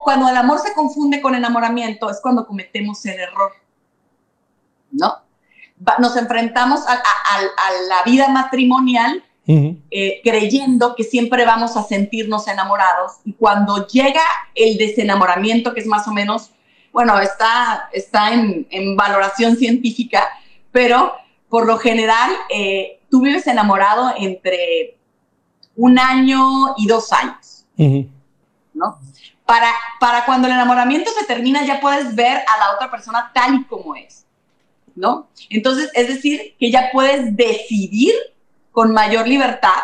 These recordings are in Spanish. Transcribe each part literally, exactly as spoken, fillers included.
cuando el amor se confunde con enamoramiento es cuando cometemos el error, ¿no? Nos enfrentamos a, a, a, a la vida matrimonial uh-huh. eh, creyendo que siempre vamos a sentirnos enamorados, y cuando llega el desenamoramiento, que es más o menos, bueno, está, está en, en valoración científica, pero por lo general eh, tú vives enamorado entre un año y dos años, uh-huh. ¿no? Para, para cuando el enamoramiento se termina ya puedes ver a la otra persona tal y como es, ¿no? Entonces, es decir, que ya puedes decidir con mayor libertad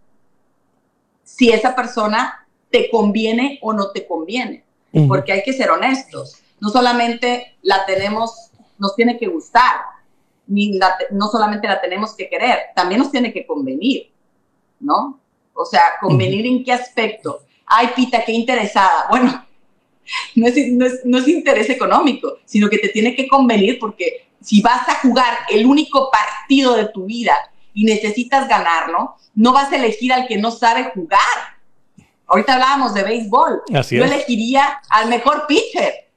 si esa persona te conviene o no te conviene, uh-huh. porque hay que ser honestos. No solamente la tenemos, nos tiene que gustar, ni la, no solamente la tenemos que querer, también nos tiene que convenir, ¿no? O sea, ¿convenir uh-huh. en qué aspecto? Ay, Pita, qué interesada. Bueno, no es, no, es, no es interés económico, sino que te tiene que convenir, porque si vas a jugar el único partido de tu vida y necesitas ganarlo, no vas a elegir al que no sabe jugar. Ahorita hablábamos de béisbol. Así Yo es. elegiría al mejor pitcher,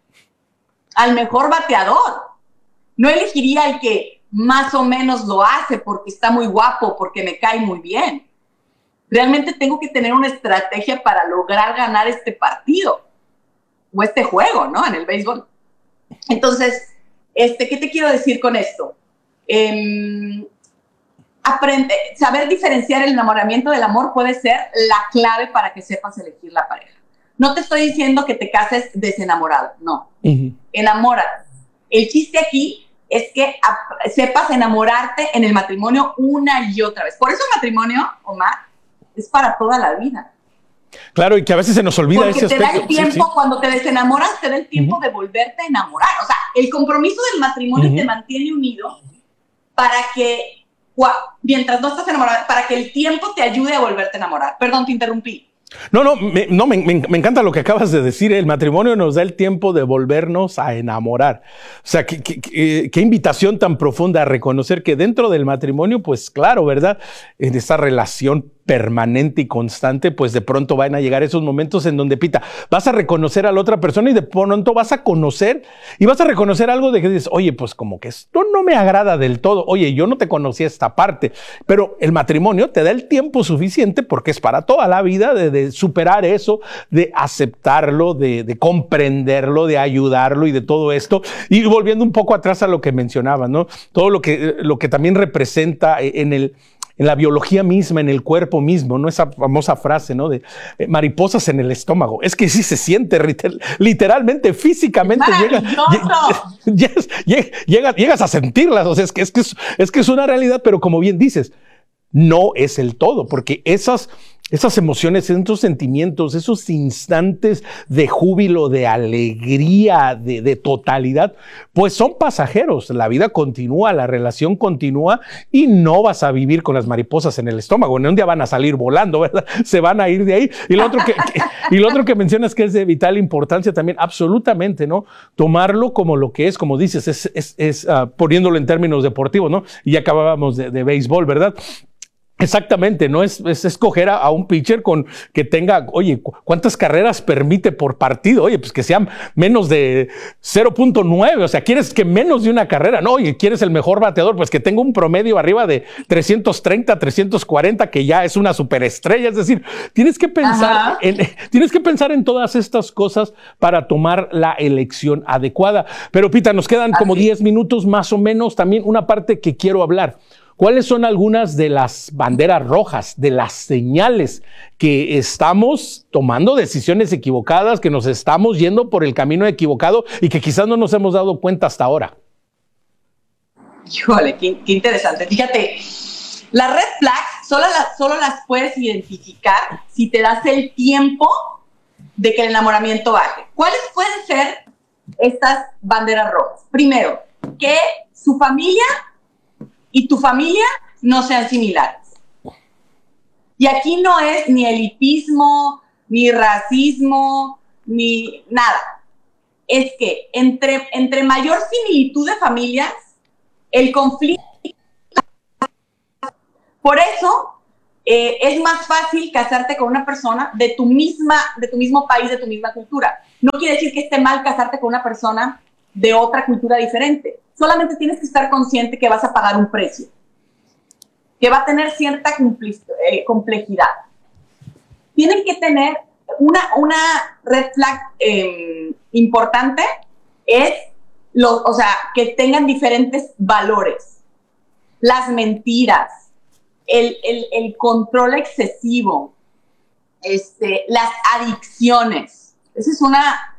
al mejor bateador. No elegiría al que más o menos lo hace porque está muy guapo, porque me cae muy bien. Realmente tengo que tener una estrategia para lograr ganar este partido o este juego, ¿no? En el béisbol. Entonces, este, ¿qué te quiero decir con esto? Eh, aprende, saber diferenciar el enamoramiento del amor puede ser la clave para que sepas elegir la pareja. No te estoy diciendo que te cases desenamorado, no. Uh-huh. Enamórate. El chiste aquí es que ap- sepas enamorarte en el matrimonio una y otra vez. Por eso el matrimonio, Omar, es para toda la vida. Claro, y que a veces se nos olvida Porque ese te aspecto. da el tiempo, sí, sí. Cuando te desenamoras, te da el tiempo uh-huh. de volverte a enamorar. O sea, el compromiso del matrimonio uh-huh. te mantiene unido para que, mientras no estás enamorado, para que el tiempo te ayude a volverte a enamorar. Perdón, te interrumpí. No, no, me, no me, me, me encanta lo que acabas de decir. El matrimonio nos da el tiempo de volvernos a enamorar. O sea, qué, qué, qué, qué invitación tan profunda a reconocer que dentro del matrimonio, pues claro, ¿verdad? En esa relación permanente y constante, pues de pronto van a llegar esos momentos en donde, Pita, vas a reconocer a la otra persona y de pronto vas a conocer y vas a reconocer algo de que dices, oye, pues como que esto no me agrada del todo. Oye, yo no te conocía esta parte, pero el matrimonio te da el tiempo suficiente porque es para toda la vida de, de superar eso, de aceptarlo, de, de comprenderlo, de ayudarlo y de todo esto. Y volviendo un poco atrás a lo que mencionabas, ¿no? Todo lo que, lo que también representa en el en la biología misma, en el cuerpo mismo, ¿no? Esa famosa frase, ¿no? De eh, mariposas en el estómago. Es que sí se siente, literalmente, físicamente. Llega, llegas, llegas, llegas a sentirlas. O sea, es que, es, que es, es que es una realidad, pero como bien dices, no es el todo, porque esas, esas emociones, esos sentimientos, esos instantes de júbilo, de alegría, de, de totalidad, pues son pasajeros. La vida continúa, la relación continúa y no vas a vivir con las mariposas en el estómago. En un día van a salir volando, ¿verdad? Se van a ir de ahí. Y lo otro que, que, y lo otro que mencionas que es de vital importancia también, absolutamente, ¿no? Tomarlo como lo que es, como dices, es, es, es uh, poniéndolo en términos deportivos, ¿no? Y ya acabábamos de, de béisbol, ¿verdad? Exactamente, no es, es escoger a, a un pitcher con que tenga, oye, ¿cuántas carreras permite por partido? Oye, pues que sean menos de cero punto nueve, o sea, ¿quieres que menos de una carrera? No, oye, ¿quieres el mejor bateador? Pues que tenga un promedio arriba de trescientos treinta, trescientos cuarenta, que ya es una superestrella, es decir, tienes que pensar, en, tienes que pensar en todas estas cosas para tomar la elección adecuada. Pero Pita, nos quedan como diez minutos más o menos, también una parte que quiero hablar. ¿Cuáles son algunas de las banderas rojas, de las señales que estamos tomando decisiones equivocadas, que nos estamos yendo por el camino equivocado y que quizás no nos hemos dado cuenta hasta ahora? Híjole, qué, qué interesante. Fíjate, las red flags solo las, solo las puedes identificar si te das el tiempo de que el enamoramiento baje. ¿Cuáles pueden ser estas banderas rojas? Primero, que su familia y tu familia no sean similares. Y aquí no es ni elitismo, ni racismo, ni nada. Es que entre, entre mayor similitud de familias, el conflicto... Por eso, eh, es más fácil casarte con una persona de tu, misma, de tu mismo país, de tu misma cultura. No quiere decir que esté mal casarte con una persona de otra cultura diferente. Solamente tienes que estar consciente que vas a pagar un precio, que va a tener cierta eh, complejidad. Tienen que tener una, una red flag eh, importante, es lo, o sea, que tengan diferentes valores. Las mentiras, el, el, el control excesivo, este, las adicciones. Esa es una,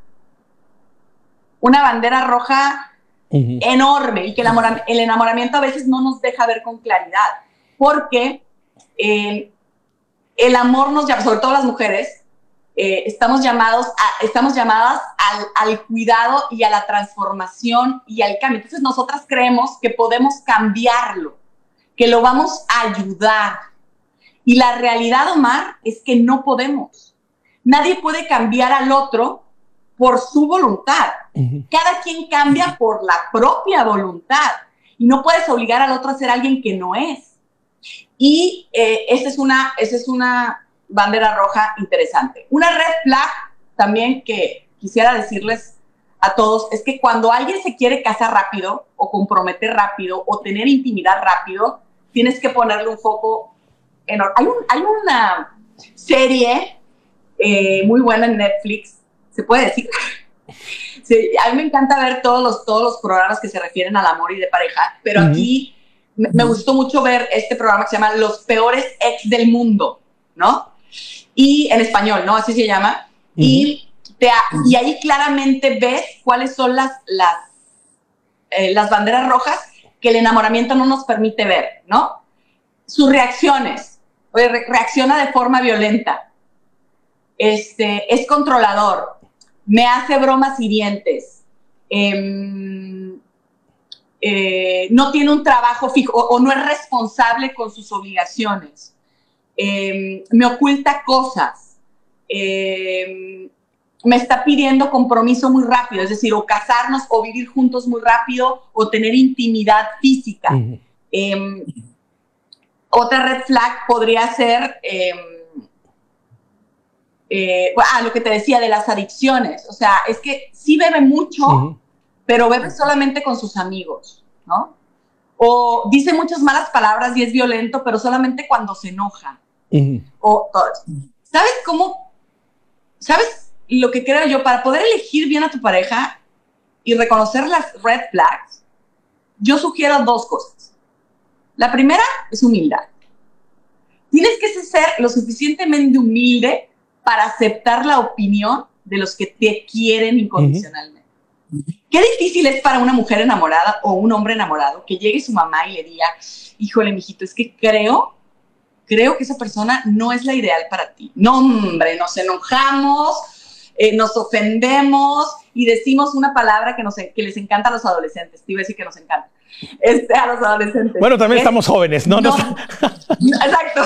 una bandera roja uh-huh. enorme, y que el, enamor, el enamoramiento a veces no nos deja ver con claridad, porque eh, el amor nos llama, sobre todo las mujeres, eh, estamos, llamados a, estamos llamadas al, al cuidado y a la transformación y al cambio. Entonces nosotras creemos que podemos cambiarlo, que lo vamos a ayudar. Y la realidad, Omar, es que no podemos. Nadie puede cambiar al otro por su voluntad. Uh-huh. Cada quien cambia por la propia voluntad. Y no puedes obligar al otro a ser alguien que no es. Y eh, esa es una, esa es una bandera roja interesante. Una red flag también que quisiera decirles a todos es que cuando alguien se quiere casar rápido o comprometer rápido o tener intimidad rápido, tienes que ponerle un foco enorme. Hay, un, hay una serie eh, muy buena en Netflix, se puede decir. Sí, a mí me encanta ver todos los, todos los programas que se refieren al amor y de pareja, pero uh-huh. aquí me, me gustó mucho ver este programa que se llama Los Peores Ex del Mundo, ¿no? Y en español, ¿no? Así se llama. Uh-huh. Y, te, y ahí claramente ves cuáles son las, las, eh, las banderas rojas que el enamoramiento no nos permite ver, ¿no? Sus reacciones. Oye, re- reacciona de forma violenta. Este, es controlador. Me hace bromas hirientes. Eh, eh, no tiene un trabajo fijo o, o no es responsable con sus obligaciones. Eh, me oculta cosas. Eh, me está pidiendo compromiso muy rápido, es decir, o casarnos o vivir juntos muy rápido o tener intimidad física. Uh-huh. Eh, otra red flag podría ser eh, eh, ah, lo que te decía de las adicciones. O sea, es que sí bebe mucho, uh-huh. pero bebe solamente con sus amigos, ¿no? O dice muchas malas palabras y es violento, pero solamente cuando se enoja. Uh-huh. O, ¿sabes cómo? ¿Sabes lo que creo yo? Para poder elegir bien a tu pareja y reconocer las red flags, yo sugiero dos cosas. La primera es humildad. Tienes que ser lo suficientemente humilde para aceptar la opinión de los que te quieren incondicionalmente. Uh-huh. Qué difícil es para una mujer enamorada o un hombre enamorado que llegue su mamá y le diga, híjole, mijito, es que creo, creo que esa persona no es la ideal para ti. No, hombre, nos enojamos, eh, nos ofendemos y decimos una palabra que, nos, que les encanta a los adolescentes. Te iba a decir que nos encanta. Este, a los adolescentes. Bueno, también es, estamos jóvenes, ¿no? no, no exacto.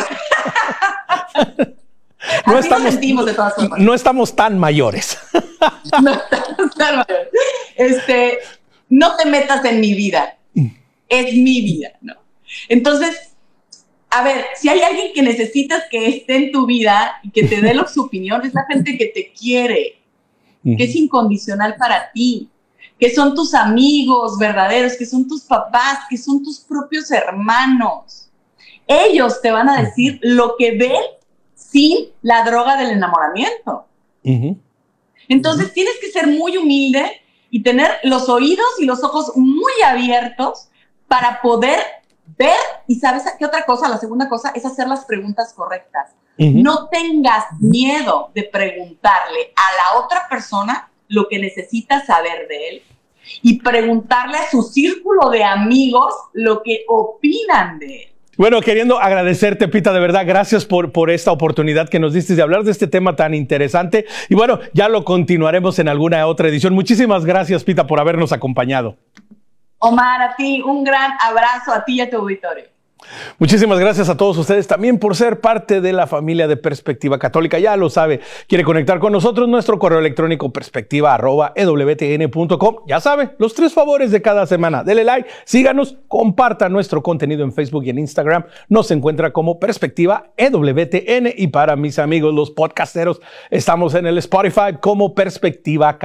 No estamos, sentimos de todas formas. No estamos tan mayores. No estamos tan mayores. Este, no te metas en mi vida. Es mi vida, ¿no? Entonces, a ver, si hay alguien que necesitas que esté en tu vida y que te dé su opinión, es la gente que te quiere, que es incondicional para ti, que son tus amigos verdaderos, que son tus papás, que son tus propios hermanos. Ellos te van a decir lo que ven sin la droga del enamoramiento. Uh-huh. Entonces, uh-huh. tienes que ser muy humilde y tener los oídos y los ojos muy abiertos para poder ver. Y ¿sabes qué otra cosa? La segunda cosa es hacer las preguntas correctas. Uh-huh. No tengas miedo de preguntarle a la otra persona lo que necesita saber de él y preguntarle a su círculo de amigos lo que opinan de él. Bueno, queriendo agradecerte, Pita, de verdad, gracias por, por esta oportunidad que nos diste de hablar de este tema tan interesante. Y bueno, ya lo continuaremos en alguna otra edición. Muchísimas gracias, Pita, por habernos acompañado. Omar, a ti un gran abrazo, a ti y a tu auditorio. Muchísimas gracias a todos ustedes también por ser parte de la familia de Perspectiva Católica. Ya lo sabe, quiere conectar con nosotros, nuestro correo electrónico perspectiva arroba e w t n punto com. Ya sabe, los tres favores de cada semana. Dele like, síganos, comparta nuestro contenido en Facebook y en Instagram. Nos encuentra como Perspectiva E W T N. Y para mis amigos, los podcasteros, estamos en el Spotify como Perspectiva Católica.